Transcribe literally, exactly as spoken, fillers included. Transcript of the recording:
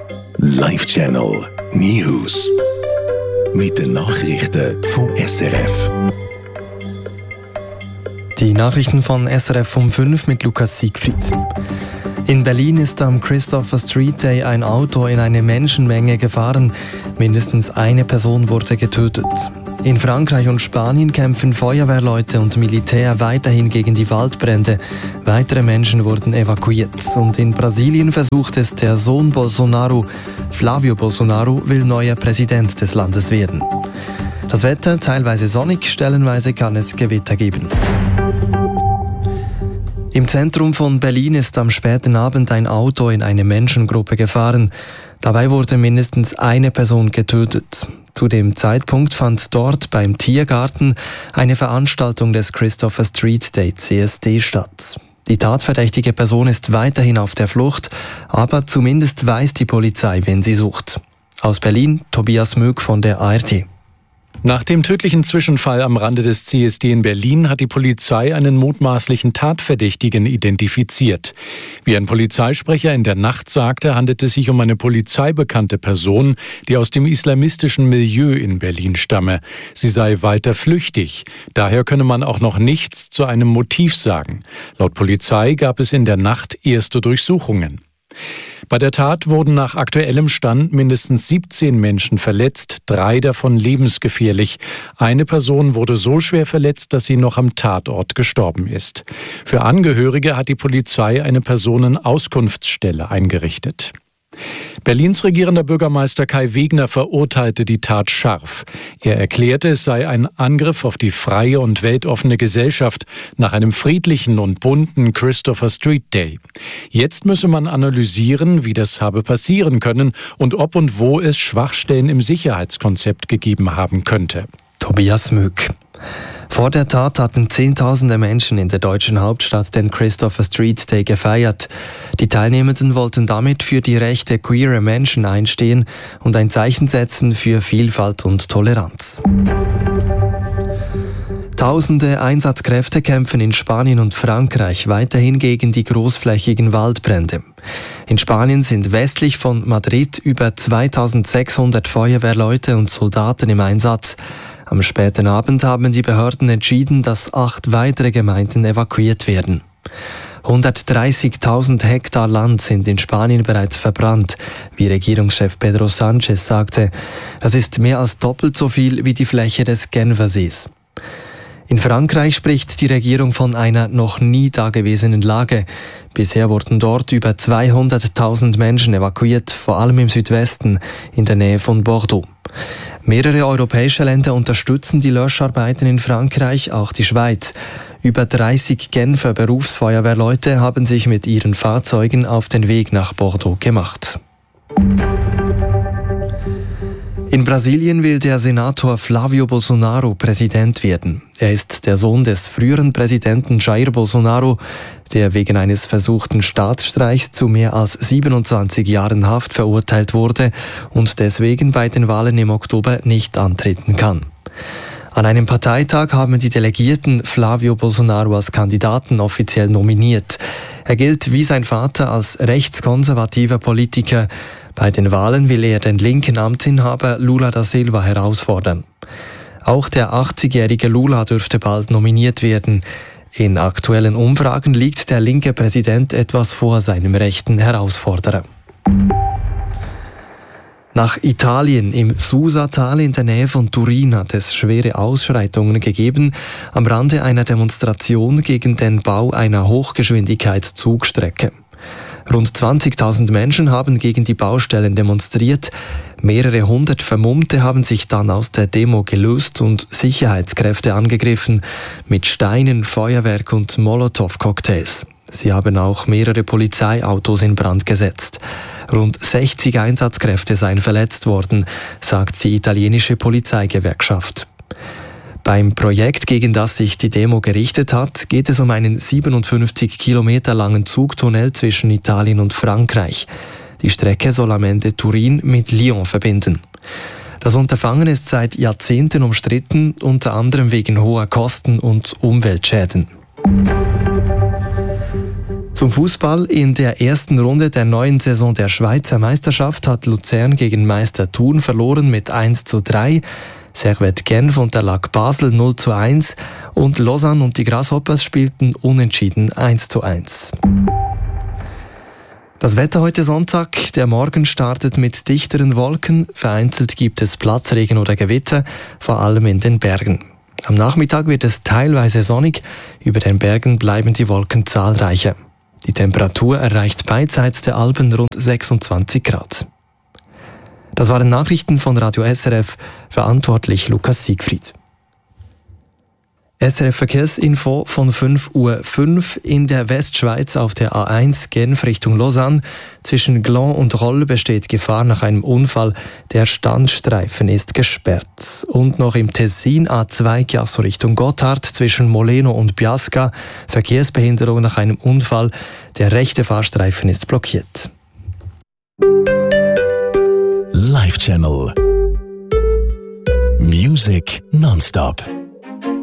Live-Channel News. Mit den Nachrichten vom S R F. Die Nachrichten von S R F um fünf mit Lukas Siegfried. In Berlin ist am Christopher Street Day ein Auto in eine Menschenmenge gefahren. Mindestens eine Person wurde getötet. In Frankreich und Spanien kämpfen Feuerwehrleute und Militär weiterhin gegen die Waldbrände. Weitere Menschen wurden evakuiert. Und in Brasilien versucht es der Sohn Bolsonaro. Flávio Bolsonaro will neuer Präsident des Landes werden. Das Wetter teilweise sonnig, stellenweise kann es Gewitter geben. Im Zentrum von Berlin ist am späten Abend ein Auto in eine Menschengruppe gefahren. Dabei wurde mindestens eine Person getötet. Zu dem Zeitpunkt fand dort beim Tiergarten eine Veranstaltung des Christopher Street Day C S D statt. Die tatverdächtige Person ist weiterhin auf der Flucht, aber zumindest weiß die Polizei, wen sie sucht. Aus Berlin, Tobias Möck von der A R T. Nach dem tödlichen Zwischenfall am Rande des C S D in Berlin hat die Polizei einen mutmaßlichen Tatverdächtigen identifiziert. Wie ein Polizeisprecher in der Nacht sagte, handelt es sich um eine polizeibekannte Person, die aus dem islamistischen Milieu in Berlin stamme. Sie sei weiter flüchtig. Daher könne man auch noch nichts zu einem Motiv sagen. Laut Polizei gab es in der Nacht erste Durchsuchungen. Bei der Tat wurden nach aktuellem Stand mindestens siebzehn Menschen verletzt, drei davon lebensgefährlich. Eine Person wurde so schwer verletzt, dass sie noch am Tatort gestorben ist. Für Angehörige hat die Polizei eine Personenauskunftsstelle eingerichtet. Berlins regierender Bürgermeister Kai Wegner verurteilte die Tat scharf. Er erklärte, es sei ein Angriff auf die freie und weltoffene Gesellschaft nach einem friedlichen und bunten Christopher Street Day. Jetzt müsse man analysieren, wie das habe passieren können und ob und wo es Schwachstellen im Sicherheitskonzept gegeben haben könnte. Tobias Möck. Vor der Tat hatten Zehntausende Menschen in der deutschen Hauptstadt den Christopher Street Day gefeiert. Die Teilnehmenden wollten damit für die Rechte queerer Menschen einstehen und ein Zeichen setzen für Vielfalt und Toleranz. Tausende Einsatzkräfte kämpfen in Spanien und Frankreich weiterhin gegen die großflächigen Waldbrände. In Spanien sind westlich von Madrid über zweitausendsechshundert Feuerwehrleute und Soldaten im Einsatz. Am späten Abend haben die Behörden entschieden, dass acht weitere Gemeinden evakuiert werden. hundertdreißigtausend Hektar Land sind in Spanien bereits verbrannt, wie Regierungschef Pedro Sánchez sagte. Das ist mehr als doppelt so viel wie die Fläche des Genfersees. In Frankreich spricht die Regierung von einer noch nie dagewesenen Lage. Bisher wurden dort über zweihunderttausend Menschen evakuiert, vor allem im Südwesten, in der Nähe von Bordeaux. Mehrere europäische Länder unterstützen die Löscharbeiten in Frankreich, auch die Schweiz. Über dreißig Genfer Berufsfeuerwehrleute haben sich mit ihren Fahrzeugen auf den Weg nach Bordeaux gemacht. In Brasilien will der Senator Flávio Bolsonaro Präsident werden. Er ist der Sohn des früheren Präsidenten Jair Bolsonaro, der wegen eines versuchten Staatsstreichs zu mehr als siebenundzwanzig Jahren Haft verurteilt wurde und deswegen bei den Wahlen im Oktober nicht antreten kann. An einem Parteitag haben die Delegierten Flávio Bolsonaro als Kandidaten offiziell nominiert. Er gilt wie sein Vater als rechtskonservativer Politiker. Bei den Wahlen will er den linken Amtsinhaber Lula da Silva herausfordern. Auch der achtzigjährige Lula dürfte bald nominiert werden. In aktuellen Umfragen liegt der linke Präsident etwas vor seinem rechten Herausforderer. Nach Italien, im Susatal in der Nähe von Turin, hat es schwere Ausschreitungen gegeben am Rande einer Demonstration gegen den Bau einer Hochgeschwindigkeitszugstrecke. Rund zwanzigtausend Menschen haben gegen die Baustellen demonstriert. Mehrere hundert Vermummte haben sich dann aus der Demo gelöst und Sicherheitskräfte angegriffen mit Steinen, Feuerwerk und Molotow-Cocktails. Sie haben auch mehrere Polizeiautos in Brand gesetzt. Rund sechzig Einsatzkräfte seien verletzt worden, sagt die italienische Polizeigewerkschaft. Beim Projekt, gegen das sich die Demo gerichtet hat, geht es um einen siebenundfünfzig Kilometer langen Zugtunnel zwischen Italien und Frankreich. Die Strecke soll am Ende Turin mit Lyon verbinden. Das Unterfangen ist seit Jahrzehnten umstritten, unter anderem wegen hoher Kosten und Umweltschäden. Zum Fußball. In der ersten Runde der neuen Saison der Schweizer Meisterschaft hat Luzern gegen Meister Thun verloren mit eins zu drei. Servette Genf unterlag Basel null zu eins und Lausanne und die Grasshoppers spielten unentschieden eins zu eins. Das Wetter heute Sonntag. Der Morgen startet mit dichteren Wolken. Vereinzelt gibt es Platzregen oder Gewitter, vor allem in den Bergen. Am Nachmittag wird es teilweise sonnig. Über den Bergen bleiben die Wolken zahlreicher. Die Temperatur erreicht beidseits der Alpen rund sechsundzwanzig Grad. Das waren Nachrichten von Radio S R F, verantwortlich Lukas Siegfried. S R F Verkehrsinfo von fünf Uhr fünf in der Westschweiz auf der A eins Genf Richtung Lausanne. Zwischen Gland und Rolle besteht Gefahr nach einem Unfall. Der Standstreifen ist gesperrt. Und noch im Tessin A zwei Chiasso Richtung Gotthard zwischen Moleno und Biasca. Verkehrsbehinderung nach einem Unfall. Der rechte Fahrstreifen ist blockiert. Live Channel Music nonstop.